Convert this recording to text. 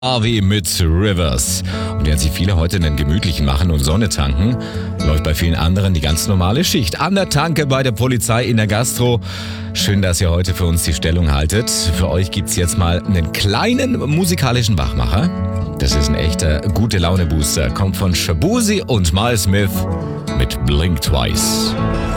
Harvey mit Rivers. Und während sich viele heute einen gemütlichen machen und Sonne tanken, läuft bei vielen anderen die ganz normale Schicht. An der Tanke, bei der Polizei, in der Gastro. Schön, dass ihr heute für uns die Stellung haltet. Für euch gibt's jetzt mal einen kleinen musikalischen Wachmacher. Das ist ein echter Gute-Laune-Booster. Kommt von Shaboozey und Miles Smith mit Blink Twice.